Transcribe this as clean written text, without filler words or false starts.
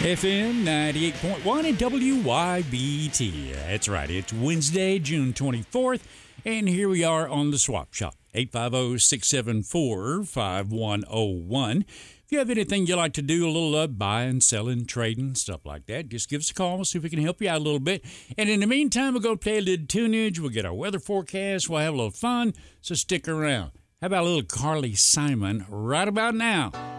FM 98.1 and WYBT. That's right. It's Wednesday, June 24th, and here we are on the Swap Shop. 850-674-5101. If you have anything you like to do, a little buying, selling, trading, stuff like that, just give us a call. We'll see if we can help you out a little bit. And in the meantime, we'll go play a little tunage. We'll get our weather forecast. We'll have a little fun, so stick around. How about a little Carly Simon right about now?